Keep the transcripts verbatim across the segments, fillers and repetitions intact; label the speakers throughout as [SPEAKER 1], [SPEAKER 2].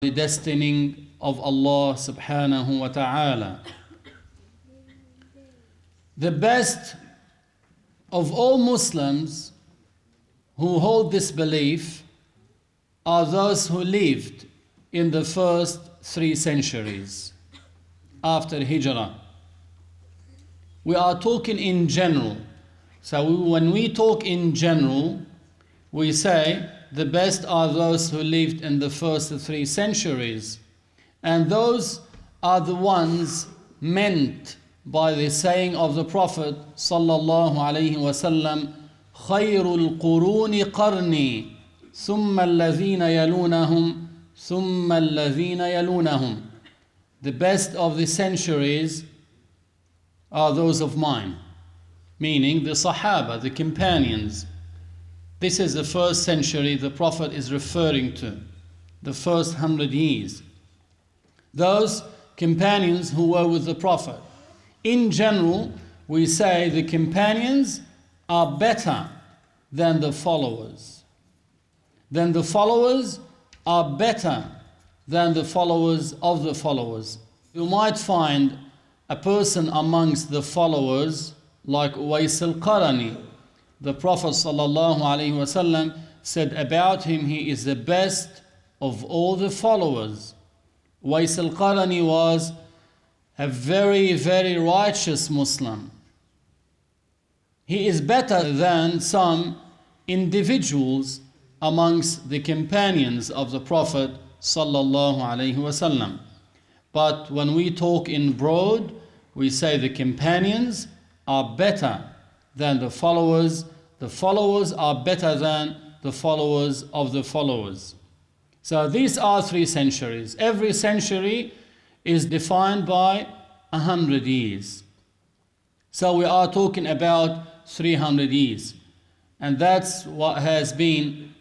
[SPEAKER 1] the destiny of Allah subhanahu wa ta'ala. The best of all Muslims who hold this belief are those who lived in the first three centuries after Hijrah. We are talking in general. So we, when we talk in general, we say the best are those who lived in the first three centuries. And those are the ones meant by the saying of the Prophet sallallahu alaihi wasallam, خَيْرُ الْقُرُونِ قَرْنِي ثُمَّ الَّذِينَ يَلُونَهُمْ ثُمَّ الَّذِينَ يَلُونَهُمْ. The best of the centuries are those of mine, meaning the Sahaba, the companions. This is the first century the Prophet is referring to, the first hundred years. Those companions who were with the Prophet. In general, we say the companions are better than the followers. Then the followers are better than the followers of the followers. You might find a person amongst the followers like Uwais al-Qarani. The Prophet sallallahu alaihi wasallam said about him, he is the best of all the followers. Uwais al-Qarani was a very, very righteous Muslim. He is better than some individuals amongst the companions of the Prophet sallallahu alaihi wasallam. But when we talk in broad, we say the companions are better than the followers. The followers are better than the followers of the followers. So these are three centuries. Every century is defined by a hundred years. So we are talking about three hundred years. And that's what has been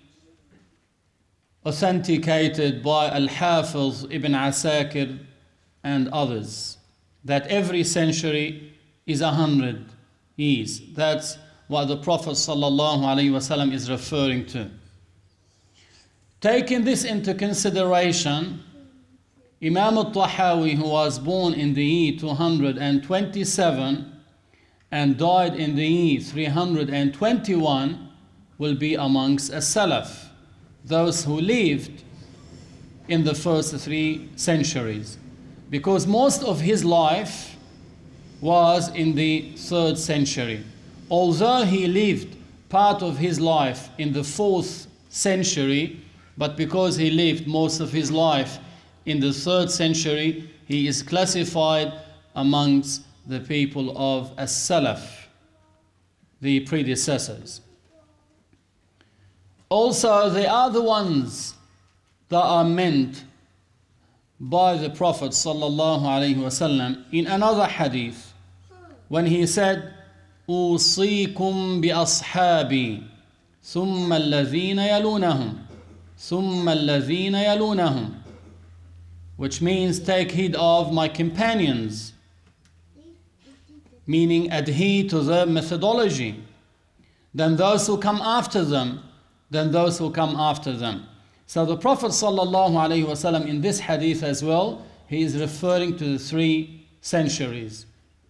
[SPEAKER 1] authenticated by Al-Hafiz Ibn Asakir and others, that every century is a hundred years. That's what the Prophet sallallahu alaihi wasallam is referring to. Taking this into consideration, Imam al-Tahawi, who was born in the year two hundred twenty-seven and died in the year three hundred twenty-one, will be amongst as-Salaf, those who lived in the first three centuries. Because most of his life was in the third century. Although he lived part of his life in the fourth century, but because he lived most of his life in the third century, he is classified amongst the people of as-Salaf, the predecessors. Also, they are the ones that are meant by the Prophet sallallahu alaihi wasallam in another hadith, when he said, أوصيكم بأصحابي ثم الذين يلونهم ثم الذين يلونهم, which means take heed of my companions, meaning adhere to their methodology, then those who come after them, then those who come after them. So the Prophet sallallahu alaihi wasallam in this hadith as well, he is referring to the three centuries.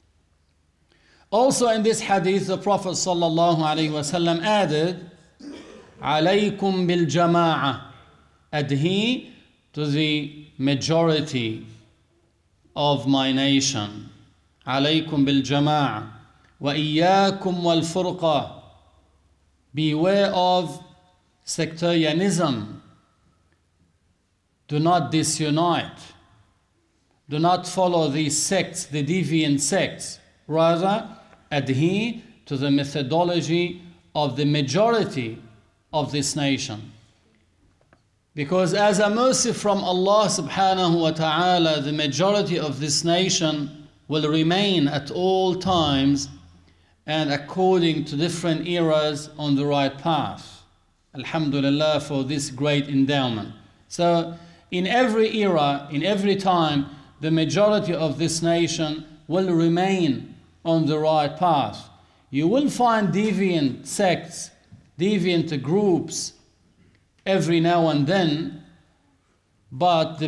[SPEAKER 1] Also in this hadith, the Prophet sallallahu alaihi wasallam added, "Alaykum bil jama'ah," adhere to the majority of my nation. Alaykum bil jama'ah, wa iyyakum wal furqa. Beware of sectarianism. Do not disunite. Do not follow these sects, the deviant sects. Rather, adhere to the methodology of the majority of this nation. Because as a mercy from Allah subhanahu wa ta'ala, the majority of this nation will remain at all times and according to different eras on the right path. Alhamdulillah for this great endowment. So in every era, in every time, the majority of this nation will remain on the right path. You will find deviant sects, deviant groups every now and then, but the